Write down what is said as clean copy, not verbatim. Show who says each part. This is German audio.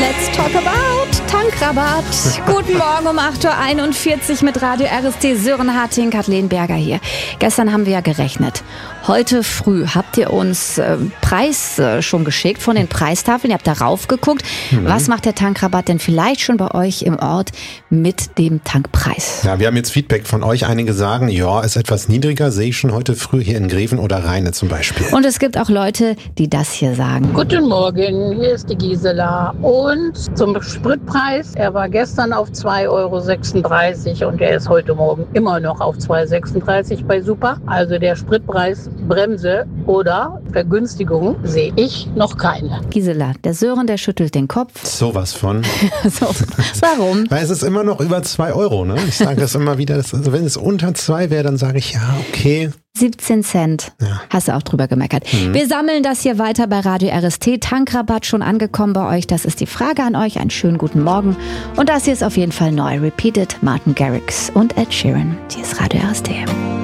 Speaker 1: Let's talk about Tankrabatt. Guten Morgen um 8.41 Uhr mit Radio RST. Sören Harting, Kathleen Berger hier. Gestern haben wir ja gerechnet. Heute früh habt ihr uns Preis schon geschickt von den Preistafeln. Ihr habt darauf geguckt. Was macht der Tankrabatt denn vielleicht schon bei euch im Ort mit dem Tankpreis?
Speaker 2: Ja, wir haben jetzt Feedback von euch. Einige sagen, ja, ist etwas niedriger. Sehe ich schon heute früh hier in Greven oder Rheine zum Beispiel.
Speaker 1: Und es gibt auch Leute, die das hier sagen.
Speaker 3: Guten Morgen, hier ist die Gisela. Und zum Spritpreis, er war gestern auf 2,36 € und er ist heute Morgen immer noch auf 2,36 € bei Super. Also der Spritpreis, Bremse oder Vergünstigung sehe ich noch keine.
Speaker 1: Gisela, der Sören, der schüttelt den Kopf.
Speaker 2: Sowas von.
Speaker 1: So, warum?
Speaker 2: Weil es ist immer noch über 2 €, ne? Ich sage das immer wieder, also wenn es unter 2 wäre, dann sage ich, ja, okay.
Speaker 1: 17 Cent. Ja. Hast du auch drüber gemeckert. Wir sammeln das hier weiter bei Radio RST. Tankrabatt schon angekommen bei euch? Das ist die Frage an euch. Einen schönen guten Morgen. Und das hier ist auf jeden Fall neu. Repeated, Martin Garrix und Ed Sheeran. Hier ist Radio RST.